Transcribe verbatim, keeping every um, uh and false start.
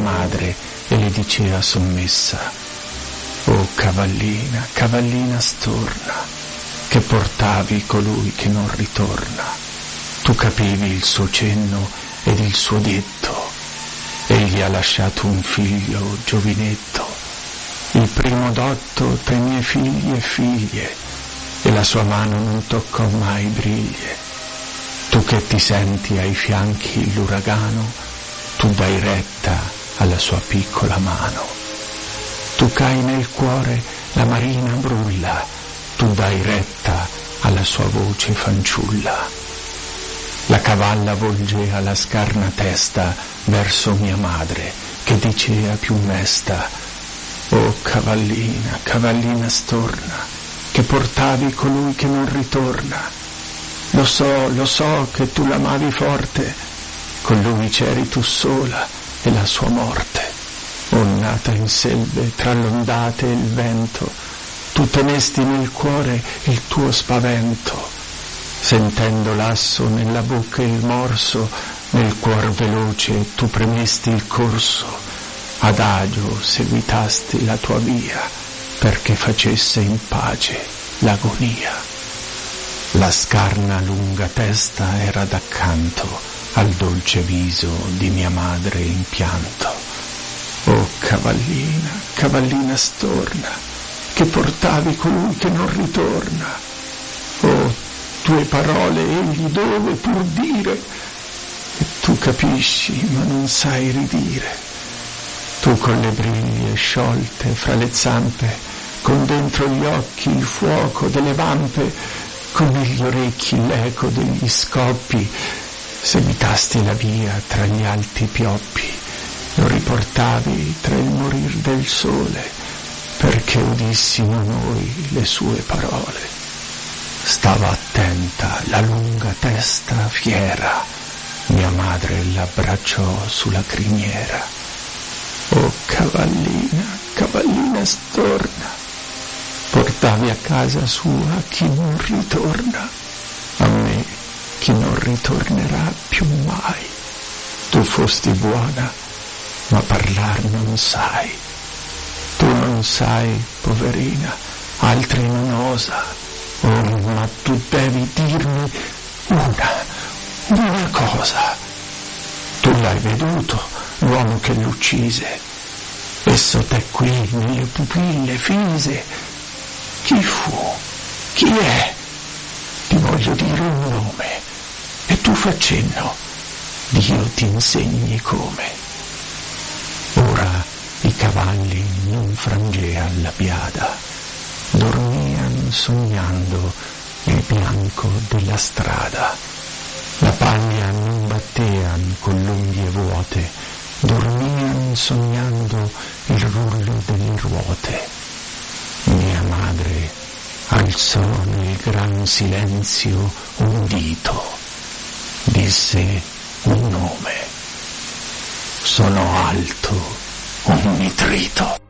madre e le diceva sommessa: «O cavallina, cavallina storna, che portavi colui che non ritorna. Tu capivi il suo cenno ed il suo detto. Egli ha lasciato un figlio giovinetto, il primo dotto tra i miei figli e figlie, e la sua mano non toccò mai briglie. Tu che ti senti ai fianchi l'uragano, tu dai retta alla sua piccola mano. Tu cai nel cuore, la marina brulla, tu dai retta alla sua voce fanciulla. La cavalla volgea la scarna testa verso mia madre, che dicea più mesta: «O cavallina, cavallina storna, che portavi colui che non ritorna. Lo so, lo so che tu l'amavi forte, con lui c'eri tu sola e la sua morte. O nata in selve tra l'ondate e il vento, tu tenesti nel cuore il tuo spavento. Sentendo l'asso nella bocca il morso, nel cuor veloce tu premesti il corso, adagio seguitasti la tua via, perché facesse in pace l'agonia. La scarna lunga testa era d'accanto al dolce viso di mia madre in pianto. O cavallina, cavallina storna, che portavi colui che non ritorna. O tue parole egli dove pur dire, e tu capisci ma non sai ridire. Tu con le briglie sciolte fra le zampe, con dentro gli occhi il fuoco delle vampe, con negli orecchi l'eco degli scoppi, seguitasti la via tra gli alti pioppi, lo riportavi tra il morir del sole, perché udissimo noi le sue parole. Stava attenta la lunga testa fiera, mia madre l'abbracciò sulla criniera. O cavallina, cavallina storna, portavi a casa sua chi non ritorna, a me chi non ritornerà più mai. Tu fosti buona, ma parlar non sai. Tu non sai, poverina, altri non osa. Oh, ma tu devi dirmi una, una cosa. Tu l'hai veduto, l'uomo che l'uccise. Esso t'è qui nelle pupille fise. Chi fu? Chi è? Ti voglio dire un nome, e tu fa cenno. Dio ti insegni come. Ora i cavalli non frangean la biada, dormian sognando il bianco della strada. La paglia non battean con l'unghie vuote, dormian sognando il rullo delle ruote. Mia madre alzò nel gran silenzio un dito, disse un nome. Sono alto, un nitrito.